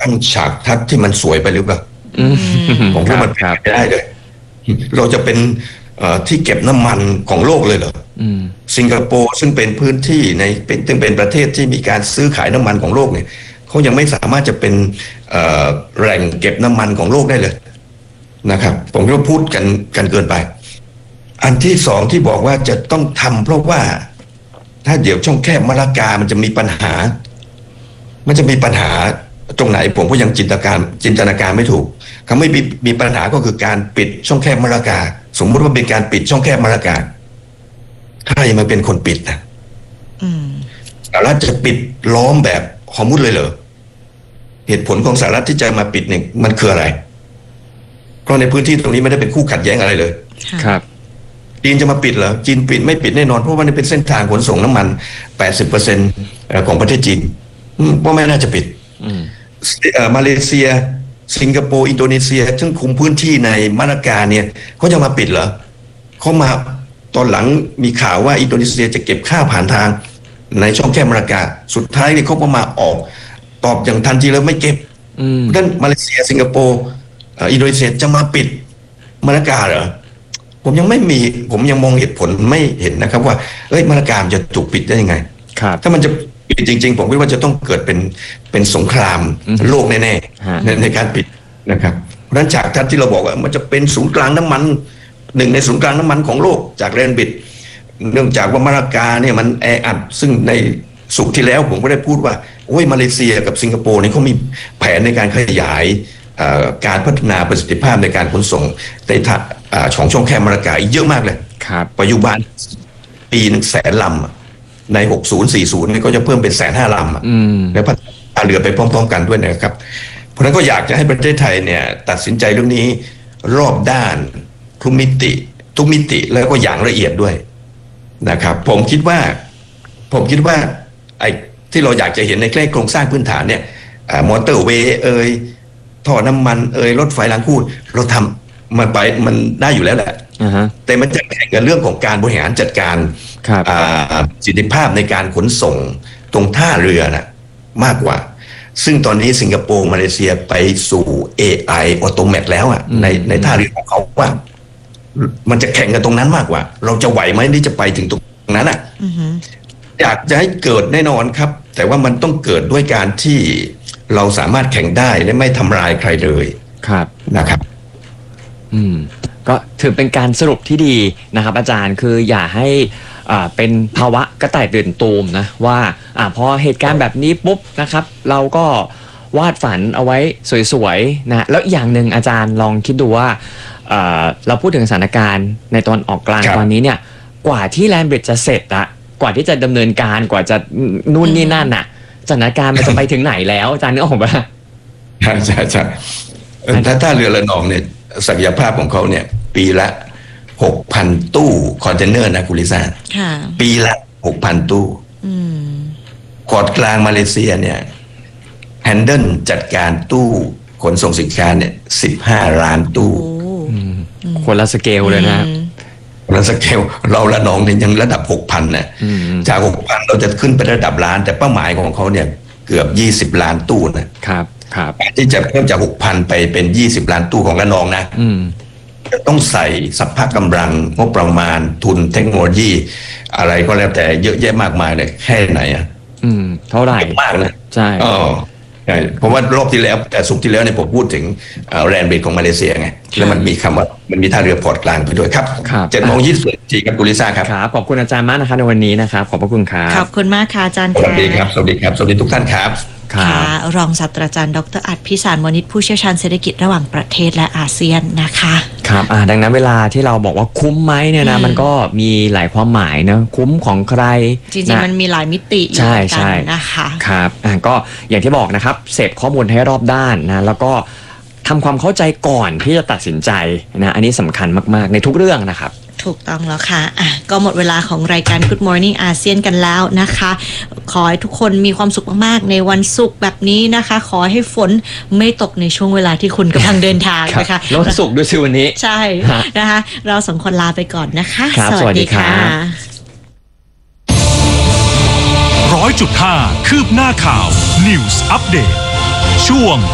ตั้งฉากทัศน์ที่มันสวยไปหรือเปล่าผมว่ามันไม่ได้เลยเราจะเป็นที่เก็บน้ำมันของโลกเลยเหรอสิงคโปร์ซึ่งเป็นพื้นที่ซึ่งเป็นประเทศที่มีการซื้อขายน้ำมันของโลกเนี่ยเขายังไม่สามารถจะเป็นแหล่งเก็บน้ำมันของโลกได้เลยนะครับผมก็พูดกันเกินไปอันที่สองที่บอกว่าจะต้องทำเพราะว่าถ้าเดี๋ยวช่องแคบมะละกามันจะมีปัญหาตรงไหนผมก็ยังจินตนาการไม่ถูกคำไม่มีปัญหาก็คือการปิดช่องแคบมะละกาสมมติว่าเป็นการปิดช่องแคบมะละกาใครมาเป็นคนปิดนะสหรัฐจะปิดล้อมแบบฮอร์มุซเลยเหรอเหตุผลของสหรัฐที่จะมาปิดเนี่ยมันคืออะไรเพราะในพื้นที่ตรงนี้ไม่ได้เป็นคู่ขัดแย้งอะไรเลยครับจีนจะมาปิดเหรอจีนปิดไม่ปิดแน่นอนเพราะว่านี่เป็นเส้นทางขนส่งน้ำมัน 80% ของประเทศจีนว่าไม่น่าจะปิดมาเลเซียสิงคโปร์อินโดนีเซียซึ่งคุมพื้นที่ในมะละกาเนี่ยเขาจะมาปิดเหรอเขามาตอนหลังมีข่าวว่าอินโดนีเซียจะเก็บค่าผ่านทางในช่องแคบมะละกาสุดท้ายเนี่ยเขาก็มาออกตอบอย่างทันทีแล้วไม่เก็บดังนั้นมาเลเซียสิงคโปร์อินโดนีเซียจะมาปิดมะละกาเหรอผมยังมองเหตุผลไม่เห็นนะครับว่ามะละกาจะถูกปิดได้ยังไงถ้ามันจะปิดจริงๆผมคิดว่าจะต้องเกิดเป็นสงครามโลกแน่ๆในการปิดนะครับเพราะฉะนั้นจากทัศน์ที่เราบอกว่ามันจะเป็นศูนย์กลางน้ำมันหนึ่งในศูนย์กลางน้ำมันของโลกจากแลนบิดเนื่องจากว่ามะละกาเนี่ยมันแออัดซึ่งในสุกที่แล้วผมก็ได้พูดว่ามาเลเซียกับสิงคโปร์นี่เขามีแผนในการขยายการพัฒนาประสิทธิภาพในการขนส่งในช่องแคบมะละกาอีกเยอะมากเลยปัจจุบันปีนึง100,000 ลำใน60-40นี่ก็จะเพิ่มเป็น150,000 ลำและพัฒนาเรือไปพร้อมๆกันด้วยนะครับเพราะฉะนั้นก็อยากจะให้ประเทศไทยเนี่ยตัดสินใจเรื่องนี้รอบด้านทุกมิติแล้วก็อย่างละเอียดด้วยนะครับผมคิดว่าไอ้ที่เราอยากจะเห็นในแค่โครงสร้างพื้นฐานเนี่ยมอเตอร์เวย์ท่อน้ำมันรถไฟรางคู่เราทำมันได้อยู่แล้วแหละแต่มันจะแข่งกับเรื่องของการบริหารจัดการประสิทธิภาพในการขนส่งตรงท่าเรือนะมากกว่าซึ่งตอนนี้สิงคโปร์มาเลเซียไปสู่ AI ออโตเมตแล้วในท่าเรือของเขาว่ามันจะแข่งกันตรงนั้นมากกว่าเราจะไหวไหมที่จะไปถึงตรงนั้นอยากจะให้เกิดแน่นอนครับแต่ว่ามันต้องเกิดด้วยการที่เราสามารถแข่งได้และไม่ทำลายใครเลยนะครับก็ถือเป็นการสรุปที่ดีนะครับอาจารย์คืออย่าให้เป็นภาวะกระต่ายตื่นตูมนะว่าพอเหตุการณ์แบบนี้ปุ๊บนะครับเราก็วาดฝันเอาไว้สวยๆนะแล้วอย่างหนึ่งอาจารย์ลองคิดดูว่าเราพูดถึงสถานการณ์ในตอนออกกลางตอนนี้เนี่ยกว่าที่แลนบริดจ์จะเสร็จกว่าที่จะดำเนินการกว่าจะนู่นนี่นั่นสถานการณ์มันจะไปถึงไหนแล้วอาจารย์นึกออกป่ะใช่ถ้าเรือระนองเนี่ยศักยภาพของเขาเนี่ยปีละ 6,000 ตู้คอนเทนเนอร์นะคุณลิซ่าปีละ 6,000 ตู้พอร์ตกลางมาเลเซียเนี่ยแฮนเดิลจัดการตู้ขนส่งสินค้าเนี่ย15 ล้านตู้คนละสเกลเลยนะเราสเกลเราละนองเนี่ยยังระดับ 6,000 นะจาก 6,000 เราจะขึ้นไประดับล้านแต่เป้าหมายของเขาเนี่ยเกือบ20 ล้านตู้นะครับที่จะเพิ่มจาก 6,000 ไปเป็น20 ล้านตู้ของละนองนะจะต้องใส่สัพพะกำลังงบประมาณทุนเทคโนโลยีอะไรก็แล้วแต่เยอะแยะมากมายเลยแค่ไหนเท่าไหร่มากนะใช่เพราะว่ารอบที่แล้วแต่สุกที่แล้วเนี่ยผมพูดถึงแลนด์เบสของมาเลเซียไงแล้วมันมีคำว่ามันมีท่าเรือพอร์ตกลางไปด้วยครับ7:20 ครับคุณลิซ่าครับขอบคุณอาจารย์มากนะคะในวันนี้นะครับขอบพระคุณครับขอบคุณมากค่ะอาจารย์สวัสดีครับสวัสดีทุกท่านครับค่ะรองศาสตราจารย์ดร.อัฏฐพิสารวณิชผู้เชี่ยวชาญเศรษฐกิจระหว่างประเทศและอาเซียนนะคะครับดังนั้นเวลาที่เราบอกว่าคุ้มไหมเนี่ยนะมันก็มีหลายความหมายนะคุ้มของใครจริงๆมันมีหลายมิติอยู่กันนะคะครับก็อย่างที่บอกนะครับเสพข้อมูลให้รอบด้านนะแล้วก็ทำความเข้าใจก่อนที่จะตัดสินใจนะอันนี้สำคัญมากๆในทุกเรื่องนะครับถูกต้องแล้วค่ะก็หมดเวลาของรายการ Good Morning อาเซียนกันแล้วนะคะขอให้ทุกคนมีความสุขมากๆในวันศุกร์แบบนี้นะคะขอให้ฝนไม่ตกในช่วงเวลาที่คุณกำลังเดินทางนะคะวันศุกร์ด้วยสิวันนี้ใช่นะคะเราสองคนลาไปก่อนนะคะสวัสดีค่ะ 100.5 คืบหน้าข่าว News Update ช่วง